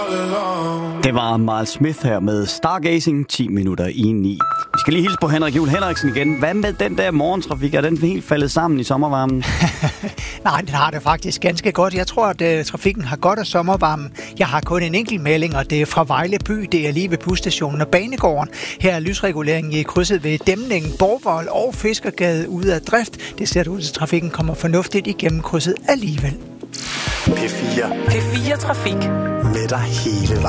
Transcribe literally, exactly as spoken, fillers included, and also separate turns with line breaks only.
Det var Miles Smith her med Stargazing, ti minutter i ni. Vi skal lige hilse på Henrik Juhl Henriksen igen. Hvad med den der morgentrafik? Er den helt faldet sammen i sommervarmen?
Nej, den har det faktisk ganske godt. Jeg tror, at uh, trafikken har godt af sommervarmen. Jeg har kun en enkelt melding, og det er fra Vejle by. Det er lige ved busstationen og Banegården. Her er lysreguleringen i krydset ved Dæmningen, Borgvold og Fiskergade ude af drift. Det ser ud til, at trafikken kommer fornuftigt igennem krydset alligevel.
P fire.
P fire Trafik.
Med dig hele vejen.